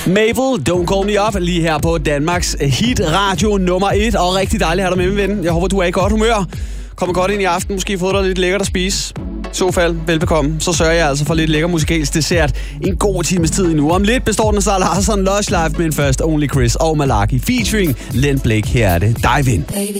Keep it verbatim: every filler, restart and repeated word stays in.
Mabel, Don't Call Me Up, lige her på Danmarks hit radio nummer et. Og rigtig dejligt at have dig med, min ven. Jeg håber, du er i godt humør. Kommer godt ind i aften, måske fået dig lidt lækkert at spise. I så fald, velbekomme. Så sørger jeg altså for lidt lækker musikalsk dessert. En god times tid endnu. Om lidt består den af Sara Larsson, Lush Live, men først Only Chris og Malaki featuring Len Blake. Her er det. Dive in.